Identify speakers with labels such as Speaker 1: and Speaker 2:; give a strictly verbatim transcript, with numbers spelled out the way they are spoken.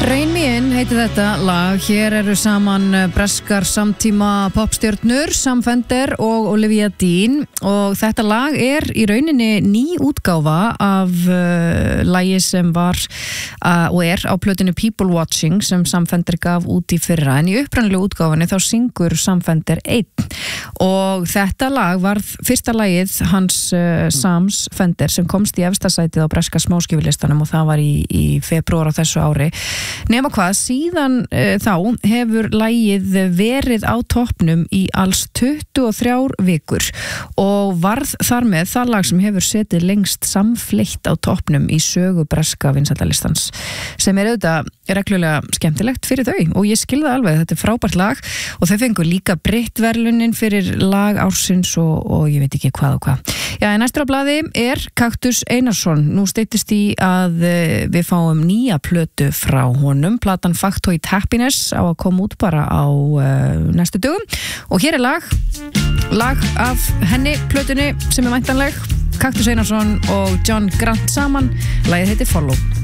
Speaker 1: Rain Me In heitir þetta lag. Hér eru saman breskar samtíma popstjörnur, Sam Fender og Olivia Dean, og þetta lag er í rauninni ný útgáfa af uh, lagi sem var uh, og er á plötunni People Watching sem Sam Fender gaf út í fyrra, en í upprannlegu útgáfunni þá syngur Sam Fender einn, og þetta lag var fyrsta lagið hans uh, Sams Fender sem komst í efsta sætið á breska smáskífulistanum, og það var í, í febrúar á þessu ári. Nema hvað, síðan uh, þá hefur lagið verið á toppnum í alls tuttugu og þrjár vikur og varð þar með það lag sem hefur setið lengst samfleitt á toppnum í sögu breska vinsældalistans, sem er auðvitað reglulega skemmtilegt fyrir þau, og ég skil það alveg, þetta er frábært lag og þau fengur líka Brit-verðlaunin fyrir lag ársins og, og ég veit ekki hvað og hvað. Já, en næstur á blaði er Kaktus Einarsson. Nú styttist í að við fáum nýja plötu frá honum. Platan Factoid Happiness á að koma út bara á uh, næstu dögum, og hér er lag lag af henni plötunni sem er væntanleg, Kaktus Einarsson og John Grant saman. Lagið heitir Follow.